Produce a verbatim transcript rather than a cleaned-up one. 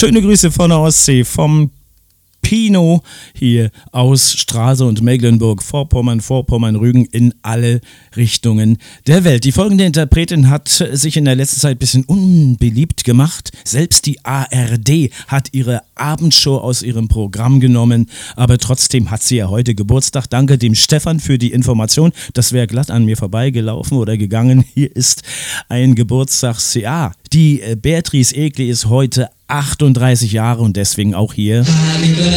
Schöne Grüße von der Ostsee, vom Pino hier aus Straße und Mecklenburg, Vorpommern, Vorpommern, Rügen in alle Richtungen der Welt. Die folgende Interpretin hat sich in der letzten Zeit ein bisschen unbeliebt gemacht. Selbst die A R D hat ihre Abendshow aus ihrem Programm genommen, aber trotzdem hat sie ja heute Geburtstag. Danke dem Stefan für die Information. Das wäre glatt an mir vorbeigelaufen oder gegangen. Hier ist ein Geburtstagsjahr. Die Beatrice Egli ist heute achtunddreißig Jahre und deswegen auch hier.